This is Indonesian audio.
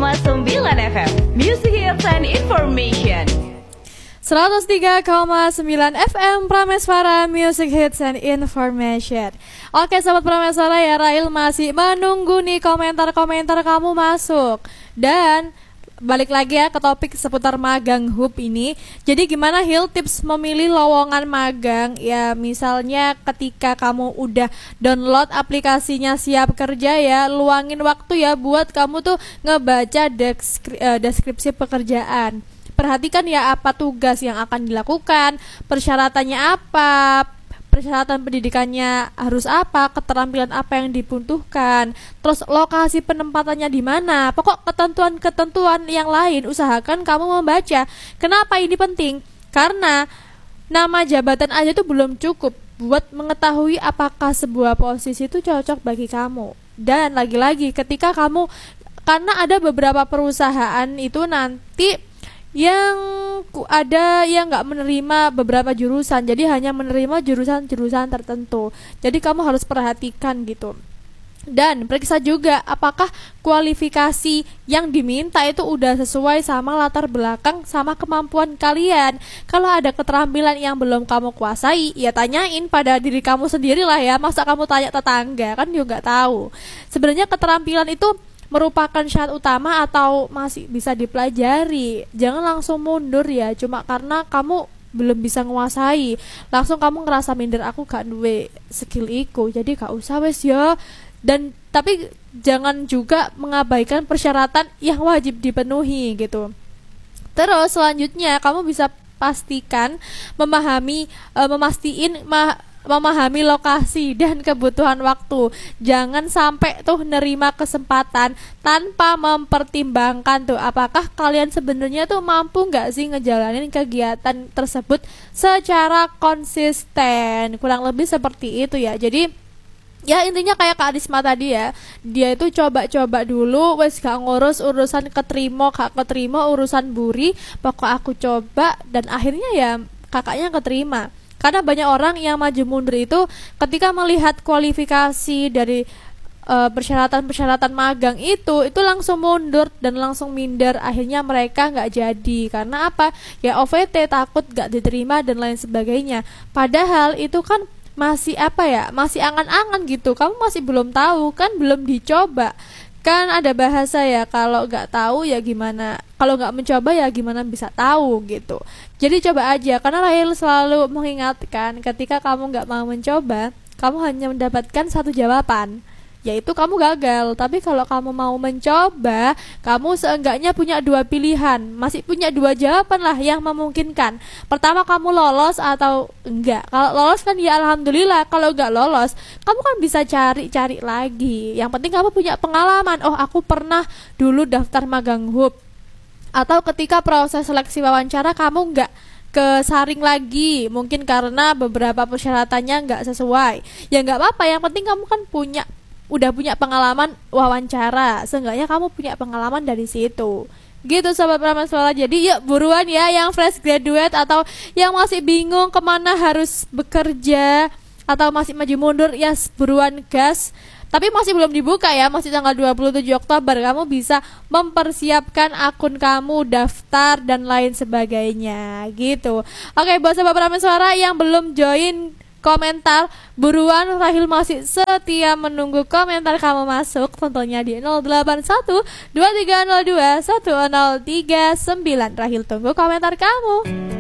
FM Music Hits and Information. 103,9 FM Prameswara Music Hits and Information. Oke sobat Prameswara, ya Rail masih menunggu nih komentar-komentar kamu masuk. Dan balik lagi ya ke topik seputar magang hub ini. Jadi gimana Hil tips memilih lowongan magang? Ya misalnya ketika kamu udah download aplikasinya Siap Kerja ya, luangin waktu ya buat kamu tuh ngebaca deskripsi pekerjaan. Perhatikan ya apa tugas yang akan dilakukan, persyaratannya apa, persyaratan pendidikannya harus apa, keterampilan apa yang dibutuhkan, terus lokasi penempatannya di mana. Pokok ketentuan-ketentuan yang lain usahakan kamu membaca. Kenapa ini penting? Karena nama jabatan aja itu belum cukup buat mengetahui apakah sebuah posisi itu cocok bagi kamu. Dan lagi-lagi ketika kamu, karena ada beberapa perusahaan itu nanti yang ada yang nggak menerima beberapa jurusan, jadi hanya menerima jurusan-jurusan tertentu. Jadi kamu harus perhatikan gitu. Dan periksa juga apakah kualifikasi yang diminta itu udah sesuai sama latar belakang sama kemampuan kalian. Kalau ada keterampilan yang belum kamu kuasai, ya tanyain pada diri kamu sendiri lah ya. Masa kamu tanya tetangga, kan juga nggak tahu. Sebenarnya keterampilan itu merupakan syarat utama atau masih bisa dipelajari. Jangan langsung mundur ya cuma karena kamu belum bisa nguasai. Langsung kamu ngerasa minder, aku gak duwe skill iku, jadi gak usah wes ya. Dan tapi jangan juga mengabaikan persyaratan yang wajib dipenuhi gitu. Terus selanjutnya kamu bisa pastikan memahami lokasi dan kebutuhan waktu. Jangan sampai tuh nerima kesempatan tanpa mempertimbangkan tuh apakah kalian sebenarnya tuh mampu nggak sih ngejalanin kegiatan tersebut secara konsisten. Kurang lebih seperti itu ya. Jadi ya intinya kayak Kak Adisma tadi ya, dia itu coba-coba dulu, wes gak ngurus urusan keterima urusan buri, pokok aku coba dan akhirnya ya kakaknya keterima. Karena banyak orang yang maju mundur itu ketika melihat kualifikasi dari persyaratan-persyaratan magang itu langsung mundur dan langsung minder. Akhirnya mereka nggak jadi. Karena apa? Ya OVT, takut nggak diterima dan lain sebagainya. Padahal itu kan masih masih angan-angan gitu. Kamu masih belum tahu kan, belum dicoba. Kan ada bahasa ya, kalau nggak tahu ya gimana, kalau nggak mencoba ya gimana bisa tahu gitu. Jadi coba aja, karena Rahel selalu mengingatkan ketika kamu nggak mau mencoba, kamu hanya mendapatkan satu jawaban, yaitu kamu gagal. Tapi kalau kamu mau mencoba, kamu seenggaknya punya dua pilihan, masih punya dua jawaban lah yang memungkinkan. Pertama, kamu lolos atau enggak. Kalau lolos kan ya alhamdulillah, kalau enggak lolos kamu kan bisa cari-cari lagi. Yang penting kamu punya pengalaman. Oh, aku pernah dulu daftar magang hub, atau ketika proses seleksi wawancara kamu enggak kesaring lagi, mungkin karena beberapa persyaratannya enggak sesuai. Ya enggak apa-apa, yang penting kamu kan udah punya pengalaman wawancara, seenggaknya kamu punya pengalaman dari situ. Gitu sobat Prameswara. Jadi yuk buruan ya yang fresh graduate atau yang masih bingung kemana harus bekerja atau masih maju mundur, ya buruan gas. Tapi masih belum dibuka ya, masih tanggal 27 Oktober. Kamu bisa mempersiapkan akun kamu, daftar dan lain sebagainya gitu. Oke, buat sobat Prameswara yang belum join komentar, buruan, Rahil masih setia menunggu komentar kamu masuk, tentunya di 081 2302 1039. Rahil tunggu komentar kamu.